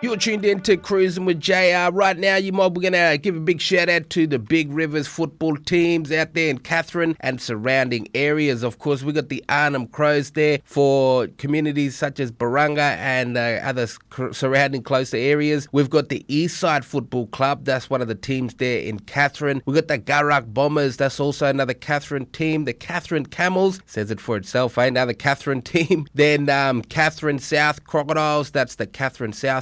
You're tuned in to Cruising with JR. Right now, we're going to give a big shout out to the Big Rivers football teams out there in Katherine and surrounding areas. Of course, we got the Arnhem Crows there for communities such as Barunga and other surrounding closer areas. We've got the Eastside Football Club. That's one of the teams there in Katherine. We've got the Garak Bombers. That's also another Katherine team. The Katherine Camels. Says it for itself, another Katherine team. Then Katherine South Crocodiles. That's the Katherine South